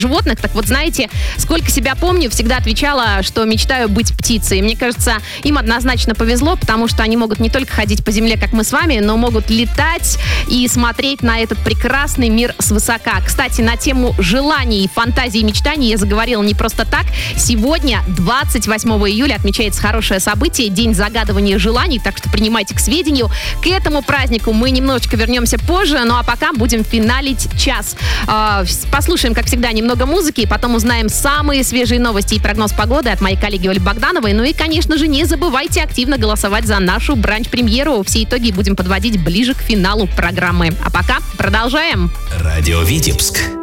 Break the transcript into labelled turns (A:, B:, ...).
A: животных. Так вот, знаете, сколько себя помню, всегда отвечала, что мечтаю быть птицей. Мне кажется, им однозначно повезло, потому что они могут не только ходить по земле, как мы с вами, но могут летать и смотреть на этот прекрасный мир свысока. Кстати, на тему желаний, фантазий и мечтаний я заговорила не просто так. Сегодня, 28 июля, отмечается хорошее событие, День загадывания желаний, так что принимайте к сведению. К этому празднику мы немножечко вернемся позже, ну а пока будем финалить час. Послушаем, как всегда, немного музыки, и потом узнаем самые свежие новости и прогноз погоды от моей коллеги Оли Богдановой. Ну и, конечно же, не забывайте активно голосовать за нашу бранч-премьеру. Все итоги будем подводить ближе к финалу программы. А пока продолжаем.
B: Радио Витебск.